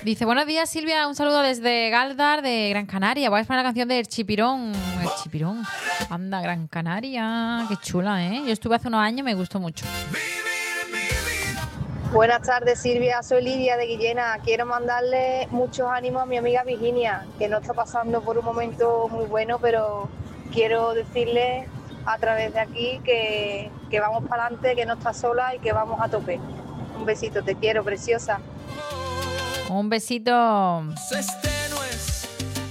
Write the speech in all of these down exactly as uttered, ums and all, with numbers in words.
Dice, buenos días Silvia, un saludo desde Galdar de Gran Canaria. Voy a poner la canción del Chipirón. El Chipirón. Anda, Gran Canaria. Qué chula, ¿eh? Yo estuve hace unos años y me gustó mucho. Buenas tardes Silvia, soy Lidia de Guillena. Quiero mandarle muchos ánimos a mi amiga Virginia, que no está pasando por un momento muy bueno, pero quiero decirle a través de aquí que, que vamos para adelante, que no está sola y que vamos a tope. Un besito, te quiero, preciosa. Un besito. Este no es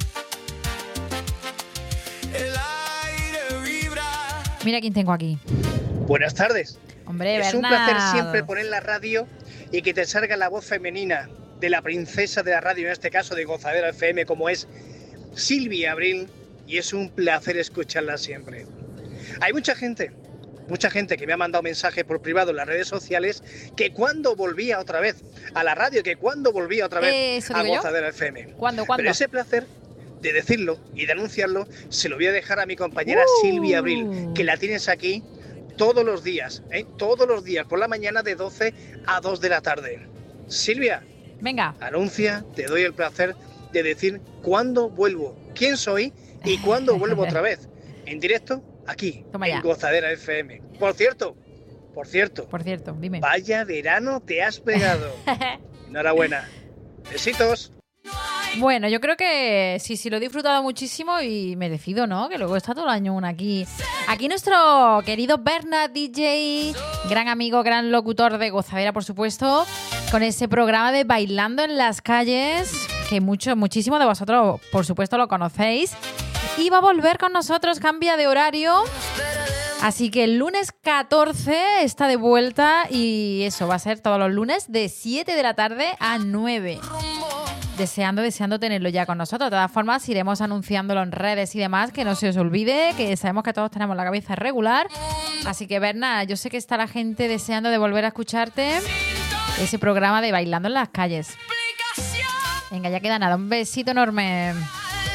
el aire vibra. Mira quién tengo aquí. Buenas tardes. Hombre, es un Bernardo. placer siempre poner la radio y que te salga la voz femenina de la princesa de la radio, en este caso de Gozadera F M, como es Silvia Abril, y es un placer escucharla siempre. Hay mucha gente, mucha gente que me ha mandado mensajes por privado en las redes sociales que cuando volvía otra vez a la radio, que cuando volvía otra vez ¿Eso a digo Gozadera yo? F M. ¿Cuándo, cuándo? Pero ese placer de decirlo y de anunciarlo se lo voy a dejar a mi compañera Uh. Silvia Abril, que la tienes aquí todos los días, ¿eh? Todos los días, por la mañana de doce a dos de la tarde. Silvia, venga, anuncia, te doy el placer de decir cuándo vuelvo, quién soy y cuándo vuelvo otra vez. En directo, aquí, Toma en ya. Gozadera F M. Por cierto, por cierto, por cierto, dime. vaya verano te has pegado. Enhorabuena. Besitos. Bueno, yo creo que sí, sí, lo he disfrutado muchísimo y merecido, ¿no? Que luego está todo el año uno aquí. Aquí nuestro querido Bernard D J, gran amigo, gran locutor de Gozadera, por supuesto, con ese programa de Bailando en las Calles, que mucho, muchísimo de vosotros, por supuesto, lo conocéis. Y va a volver con nosotros, cambia de horario. Así que el lunes catorce está de vuelta y eso va a ser todos los lunes de siete de la tarde a nueve. Deseando, deseando tenerlo ya con nosotros. De todas formas, iremos anunciándolo en redes y demás, que no se os olvide, que sabemos que todos tenemos la cabeza regular. Así que, Berna, yo sé que está la gente deseando de volver a escucharte ese programa de Bailando en las Calles. Venga, ya queda nada. Un besito enorme.